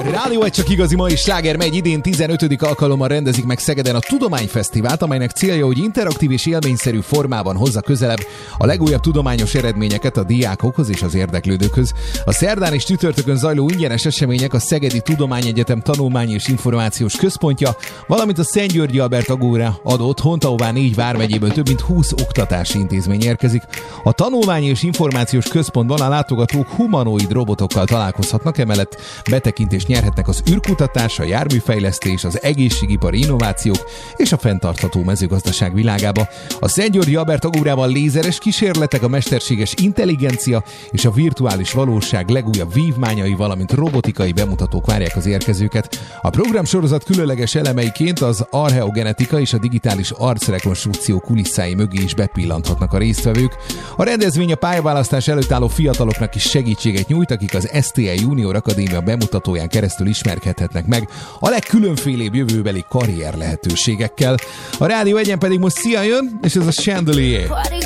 Rádió egy csak igazi mai sláger megy, idén 15. alkalommal rendezik meg Szegeden a Tudományfesztivált, amelynek célja, hogy interaktív és élményszerű formában hozza közelebb a legújabb tudományos eredményeket a diákokhoz és az érdeklődőkhöz. A szerdán és csütörtökön zajló ingyenes események a Szegedi Tudományegyetem Tanulmányi és Információs Központja, valamint a Szent Györgyi Albert Agóra ad otthont, ahová 4 vármegyéből több mint 20 oktatási intézmény érkezik. A Tanulmányi és Információs Központban a látogatók humanoid robotokkal találkozhatnak, emellett betekintést nyerhetnek az űrkutatás, a járműfejlesztés, az egészségipari innovációk és a fenntartható mezőgazdaság világába. A Szent Györgyi Albert Agórában lézeres kísérletek, a mesterséges intelligencia és a virtuális valóság legújabb vívmányai, valamint robotikai bemutatók várják az érkezőket. A programsorozat különleges elemeiként az archeogenetika és a digitális arcrekonstrukció kulisszái mögé is bepillanthatnak a résztvevők. A rendezvény a pályaválasztás előtt álló fiataloknak is segítséget nyújt, akik az STI Junior Akadémia bemutatóján keresztül ismerkedhetnek meg a legkülönfélébb jövőbeli karrier lehetőségekkel. A Rádió Egyen pedig most Szia jön, és ez a Chandelier.